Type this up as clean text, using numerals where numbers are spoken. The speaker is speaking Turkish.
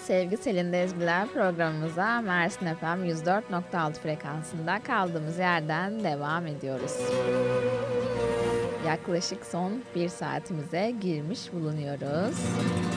Sevgi Selin Ezgiler programımıza Mersin FM 104.6 frekansında kaldığımız yerden devam ediyoruz. Yaklaşık son bir saatimize girmiş bulunuyoruz.